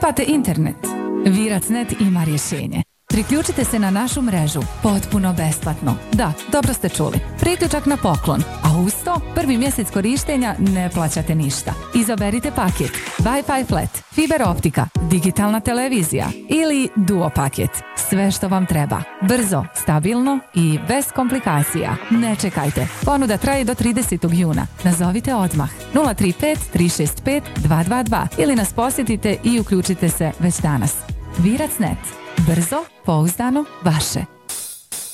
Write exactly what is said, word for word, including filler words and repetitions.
Trebate internet? Viracnet ima rješenje. Priključite se na našu mrežu potpuno besplatno. Da, dobro ste čuli. Priključak na poklon. A uz to prvi mjesec korištenja ne plaćate ništa. Izaberite paket Wi-Fi flat, fiber optika, digitalna televizija ili duo paket. Sve što vam treba. Brzo, stabilno i bez komplikacija. Ne čekajte. Ponuda traje do tridesetog juna. Nazovite odmah nula tri pet tri šest pet dva dva dva ili nas posjetite i uključite se već danas. Viracnet. Brzo, pouzdano, vaše.